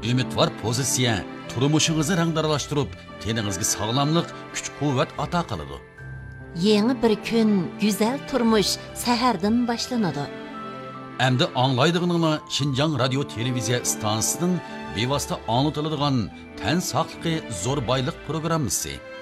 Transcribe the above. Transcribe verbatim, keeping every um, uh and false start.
Umidvor pozitsiya turmushingizni rangdaralashtirib, teningizga sog'lomlik, kuch-quvvat ato qiladi. Yeni bir kun, güzel turmush sahardan boshlanadi. Әмді аңлайдығыныңла Шинжаң радио телевизия станциясының бевасты аңлатылыдыған тән сақлықы зор байлық программысы.